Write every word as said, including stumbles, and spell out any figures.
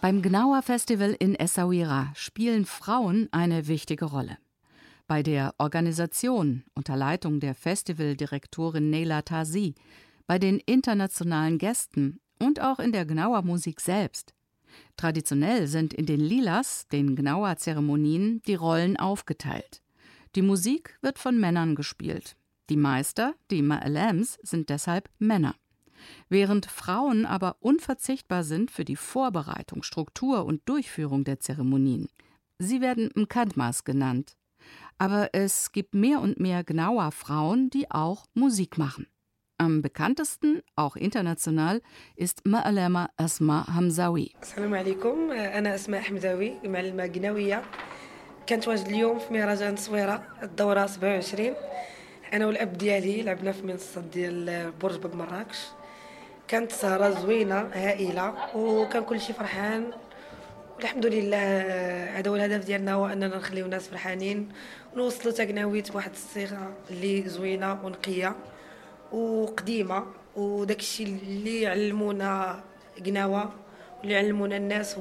Beim Gnawa Festival in Essaouira spielen Frauen eine wichtige Rolle. Bei der Organisation unter Leitung der Festivaldirektorin Neila Tazi, bei den internationalen Gästen und auch in der Gnawa-Musik selbst. Traditionell sind in den Lilas, den Gnawa-Zeremonien, die Rollen aufgeteilt. Die Musik wird von Männern gespielt. Die Meister, die Ma'alems, sind deshalb Männer. Während Frauen aber unverzichtbar sind für die Vorbereitung, Struktur und Durchführung der Zeremonien. Sie werden Mkadmas genannt. Aber es gibt mehr und mehr Gnawa-Frauen, die auch Musik machen. Am bekanntesten, auch international, ist Ma'alema Asma Hamzawi. Assalamu alaikum, أنا أسماء حمزاوي معلمة قناوية. كنت واجد اليوم في مهرجان الصويرة الدورة سبعة وعشرين. أنا والأب ديالي لعبنا في منصة ديال برج باب مراكش. كانت سهرة زوينة هائلة وكان كل شيء فرحان والحمد لله. هذا هو الهدف ديالنا، هو أننا نخليو الناس فرحانين ونوصلوا تقناويت بواحد الصيغة اللي زوينة ونقية وقديمة، وداك الشيء اللي علمونا قناوة واللي علمونا الناس